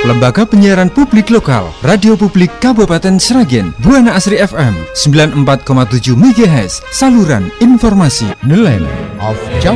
Lembaga Penyiaran Publik Lokal, Radio Publik Kabupaten Sragen, Buana Asri FM 94,7 MHz, saluran informasi. The Land of Jawa.